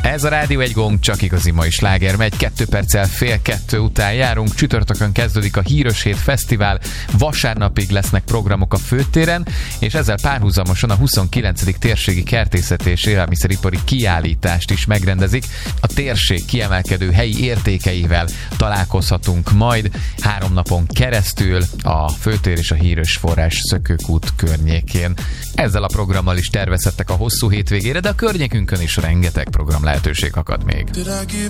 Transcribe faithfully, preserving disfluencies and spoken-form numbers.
Ez a Rádió egy gong, csak igazi mai sláger megy. Kettő perccel fél kettő után járunk. Csütörtökön kezdődik a Híros Hét Fesztivál. Vasárnapig lesznek programok a főtéren, és ezzel párhuzamosan a huszonkilencedik térségi kertészeti és élelmiszeripari kiállítást is megrendezik. A térség kiemelkedő helyi értékeivel találkozhatunk majd három napon keresztül a főtér és a Híres Forrás Szökőkút környékén. Ezzel a programmal is tervezhettek a hosszú hétvégére, de a környékünkön is rengeteg program lehetőség akad még. Did I give